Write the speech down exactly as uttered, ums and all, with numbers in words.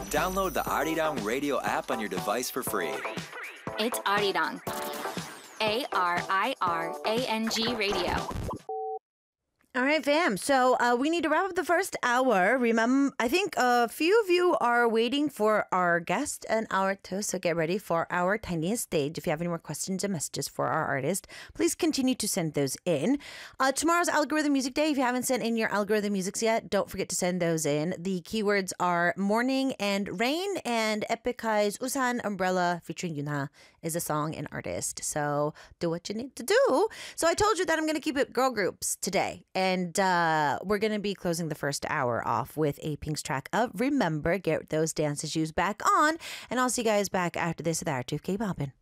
Download the Arirang Radio app on your device for free. It's Arirang. A R I R A N G Radio. All right, fam. So uh, we need to wrap up the first hour. Remember, I think a few of you are waiting for our guest an hour two. So get ready for our tiniest stage. If you have any more questions and messages for our artist, please continue to send those in. Uh, tomorrow's Algorithm Music Day. If you haven't sent in your algorithm musics yet, don't forget to send those in. The keywords are morning and rain, and Epic High's Usan Umbrella featuring Yuna is a song and artist. So do what you need to do. So I told you that I'm going to keep it girl groups today. And uh, we're going to be closing the first hour off with a Pink's track of Remember. Get those dance shoes back on. And I'll see you guys back after this with our two K-Poppin'.